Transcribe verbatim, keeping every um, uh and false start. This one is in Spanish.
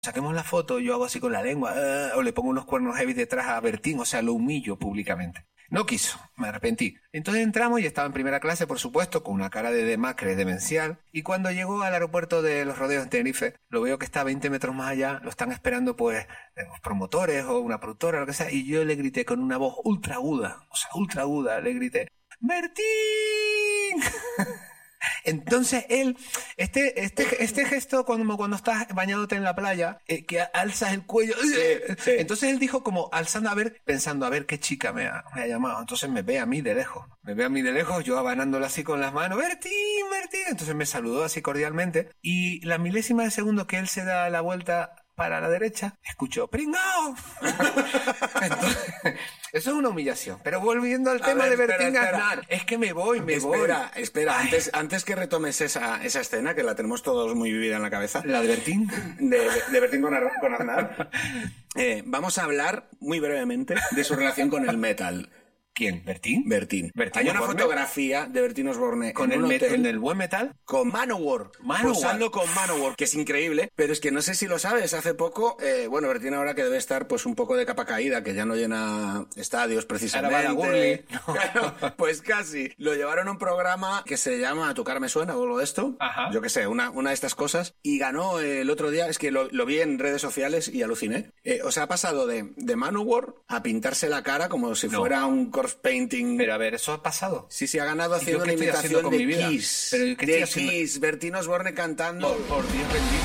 saquemos la foto, yo hago así con la lengua, uh, o le pongo unos cuernos heavy detrás a Bertín, o sea, lo humillo públicamente. No quiso, me arrepentí. Entonces entramos y estaba en primera clase, por supuesto, con una cara de demacre demencial. Y cuando llegó al aeropuerto de Los Rodeos en Tenerife, lo veo que está a veinte metros más allá, lo están esperando pues los promotores o una productora o lo que sea, y yo le grité con una voz ultra aguda, o sea, ultra aguda, le grité, ¡Bertín! Entonces él, este, este, este gesto cuando, cuando estás bañándote en la playa, eh, que alzas el cuello, sí, sí. Entonces él dijo como alzando a ver, pensando a ver qué chica me ha, me ha llamado. Entonces me ve a mí de lejos, me ve a mí de lejos, yo abanándolo así con las manos, Bertín, Bertín. Entonces me saludó así cordialmente y la milésima de segundo que él se da la vuelta para la derecha, escucho ¡pringao! Entonces, eso es una humillación. Pero volviendo al A tema ver, de espera, Bertín espera. Aznar, es que me voy, me voy. Espera, espera, antes, antes que retomes esa, esa escena, que la tenemos todos muy vivida en la cabeza. ¿La de Bertín? De, de, de Bertín con, Ar- con Aznar. Eh, vamos a hablar muy brevemente de su relación con el metal. ¿Quién? ¿Bertín? Bertín. ¿Bertín Hay una Osborne? fotografía de Bertín Osborne ¿Con en el, un met- hotel en el buen metal? con Manowar, Manowar. posando con Manowar, que es increíble, pero es que no sé si lo sabes, hace poco, eh, bueno, Bertín ahora que debe estar pues un poco de capa caída, que ya no llena estadios precisamente. Ahora va a la Gurley. Claro, pues casi. Lo llevaron a un programa que se llama A tu cara me suena o algo de esto, Ajá. yo qué sé, una, una de estas cosas, y ganó eh, el otro día, es que lo, lo vi en redes sociales y aluciné. Eh, o sea, ha pasado de, de Manowar a pintarse la cara como si No. fuera un corpse painting. Pero a ver, ¿eso ha pasado? Sí, sí, ha ganado ¿Y haciendo yo qué una estoy haciendo imitación con de mi vida? Kiss. ¿Pero qué de estoy haciendo? Kiss, Bertín Osborne cantando. Por, por Dios bendito.